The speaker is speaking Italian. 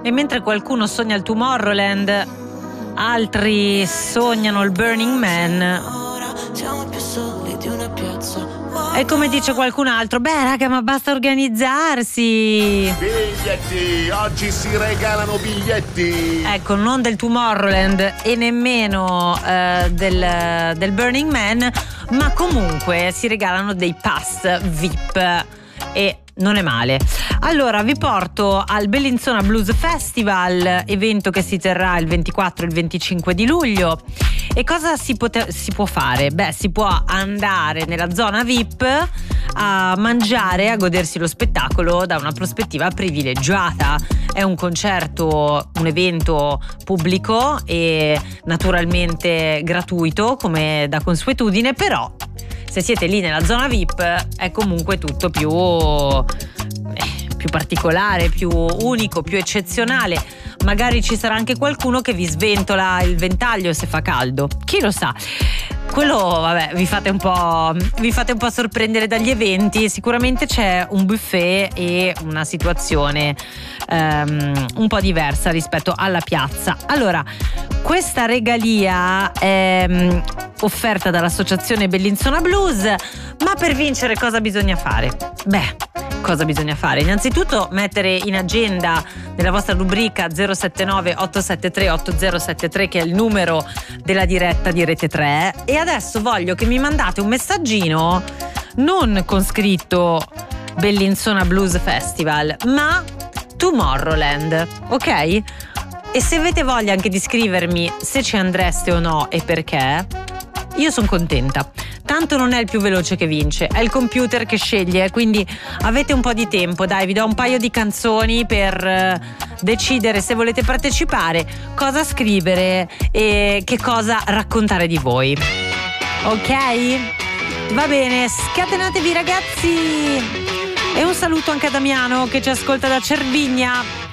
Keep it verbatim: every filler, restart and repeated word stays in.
E mentre qualcuno sogna il Tomorrowland, altri sognano il Burning Man. Siamo più soli di una piazza. E come dice qualcun altro, beh raga, ma basta organizzarsi. Biglietti, oggi si regalano biglietti. Ecco, non del Tomorrowland e nemmeno eh, del, del Burning Man, ma comunque si regalano dei pass V I P e non è male. Allora vi porto al Bellinzona Blues Festival, evento che si terrà il ventiquattro e il venticinque di luglio. E cosa si, pote- si può fare? Beh, si può andare nella zona V I P a mangiare, a godersi lo spettacolo da una prospettiva privilegiata. È un concerto, un evento pubblico e naturalmente gratuito come da consuetudine, però se siete lì nella zona V I P è comunque tutto più, eh, più particolare, più unico, più eccezionale. Magari ci sarà anche qualcuno che vi sventola il ventaglio se fa caldo, chi lo sa. Quello, vabbè, vi fate un po', vi fate un po' sorprendere dagli eventi. Sicuramente c'è un buffet e una situazione um, un po' diversa rispetto alla piazza. Allora, questa regalia è um, offerta dall'associazione Bellinzona Blues, ma per vincere cosa bisogna fare? Beh, cosa bisogna fare? Innanzitutto mettere in agenda nella vostra rubrica zero sette nove otto sette tre otto zero sette tre, che è il numero della diretta di Rete tre, e adesso voglio che mi mandate un messaggino non con scritto Bellinzona Blues Festival, ma Tomorrowland, ok? E se avete voglia anche di scrivermi se ci andreste o no e perché, io sono contenta. Tanto non è il più veloce che vince, è il computer che sceglie, quindi avete un po' di tempo. Dai, vi do un paio di canzoni per eh, decidere se volete partecipare, cosa scrivere e che cosa raccontare di voi. Ok? Va bene, scatenatevi ragazzi! E un saluto anche a Damiano che ci ascolta da Cervigna.